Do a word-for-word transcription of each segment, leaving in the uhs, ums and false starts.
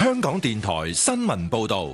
香港電台新聞報道。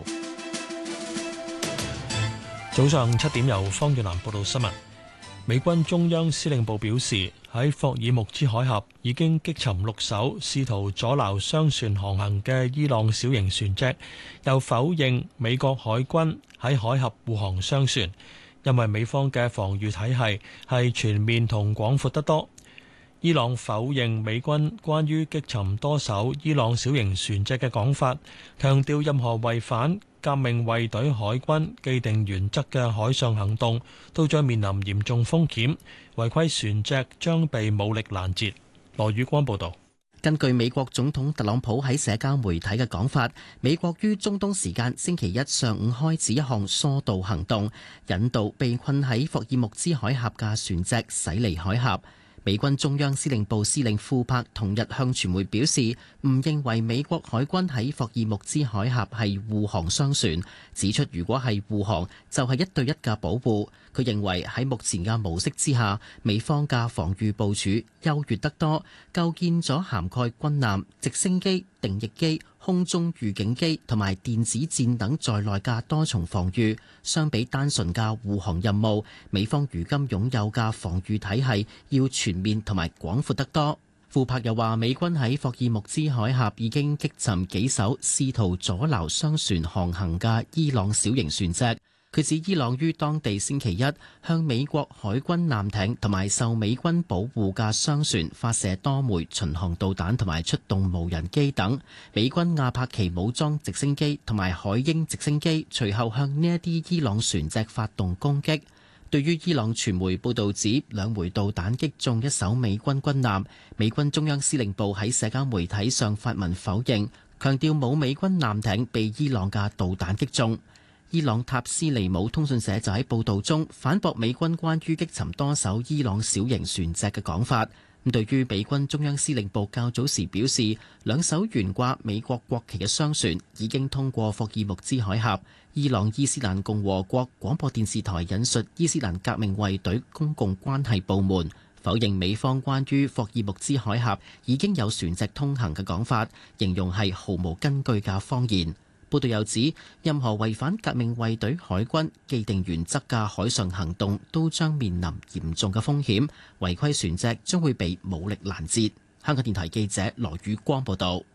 早上七點，由方月蘭報道新聞。美軍中央司令部表示，喺霍爾木茲海峽已經擊沉六艘試圖阻撓商船航行嘅伊朗小型船隻，又否認美國海軍喺海峽護航商船，因為美方嘅防禦體系係全面同廣闊得多。伊朗否認美軍關於擊沉多艘伊朗小型船隻嘅講法，強調任何違反革命衛隊海軍既定原則嘅海上行動都將面臨嚴重風險，違規船隻將被武力攔截。羅宇光報道。 根據美國總統特朗普喺社交媒體嘅講法，美國於中東時間星期一上午開始一項疏導行動，引導被困喺霍爾木茲海峽嘅船隻駛離海峽。美軍中央司令部司令庫珀同日向傳媒表示，唔認為美國海軍喺霍爾木茲海峽係護航商船，指出如果係護航，就係一對一嘅保護。佢認為喺目前嘅模式之下，美方嘅防禦部署優越得多，構建咗涵蓋軍艦、直升機、定翼機、空中預警機同埋電子戰等在內嘅多重防禦。相比單純嘅護航任務，美方如今擁有嘅防禦體系要全面同埋廣闊得多。庫珀又話，美軍喺霍爾木茲海峽已經擊沉幾艘試圖阻撓商船航行嘅伊朗小型船隻。佢指伊朗於當地星期一向美國海軍艦艇同埋受美軍保護嘅商船發射多枚巡航導彈同埋出動無人機等。美軍亞帕奇武裝直升機同埋海鷹直升機隨後向呢一啲伊朗船隻發動攻擊。對於伊朗傳媒報導指兩枚導彈擊中一艘美軍軍艦，美軍中央司令部喺社交媒體上發文否認，強調冇美軍艦艇被伊朗嘅導彈擊中。伊朗塔斯尼姆通訊社就喺報導中反駁美軍關於擊沉多艘伊朗小型船隻嘅講法。咁對於美軍中央司令部較早時表示，兩艘懸掛美國國旗嘅商船已經通過霍爾木茲海峽。伊朗伊斯蘭共和國廣播電視台引述伊斯蘭革命衛隊公共關係部門否認美方關於霍爾木茲海峽已經有船隻通行嘅講法，形容係毫無根據嘅謊言。報道又指，任何違反革命衛隊海軍既定原則嘅海上行動都將面臨嚴重嘅風險，違規船隻將會被武力攔截。香港電台記者羅宇光報道。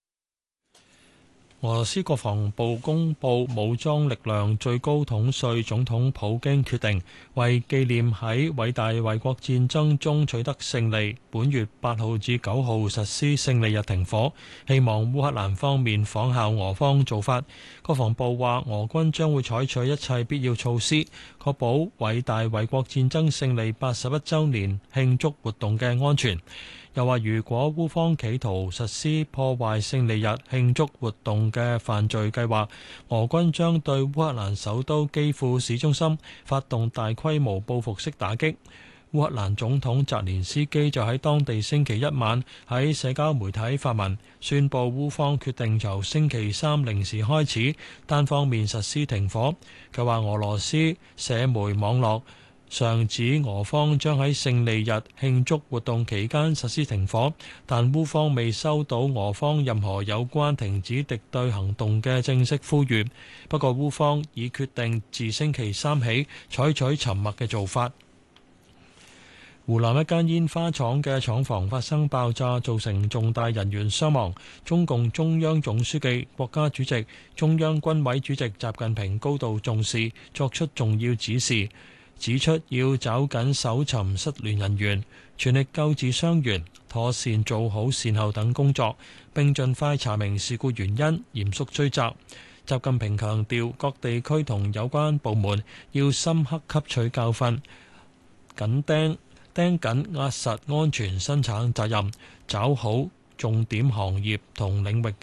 俄羅斯國防部公布，武裝力量最高統帥總統普京決定為紀念喺偉大衛國戰爭中取得勝利，本月八號至九號實施勝利日停火，希望烏克蘭方面仿效俄方做法。國防部話，俄軍將會採取一切必要措施，確保偉大衛國戰爭勝利八十一週年慶祝活動嘅安全。又話，如果烏方企圖實施破壞勝利日慶祝活動嘅犯罪計劃，俄軍將對烏克蘭首都基輔市中心發動大規模報復式打擊。烏克蘭總統澤連斯基就喺當地星期一晚喺社交媒體發文，宣布烏方決定由星期三零時開始單方面實施停火。佢話俄羅斯社媒網絡上指俄方將喺勝利日慶祝活動期間實施停火，但烏方未收到俄方任何有關停止敵對行動嘅正式呼籲。不過烏方已決定自星期三起採取沉默嘅做法。湖南一間煙花廠嘅廠房發生爆炸，造成重大人員傷亡。中共中央總書記、國家主席、中央軍委主席習近平高度重視，作出重要指示，指出要抓緊搜尋失聯人員，全力救治傷員，妥善做好善後等工作，並盡快查明事故原因，嚴肅追責。習近平強調，各地區同有關部門要深刻吸取教訓，緊盯盯緊壓實安全生產責任，抓好重點行業同領域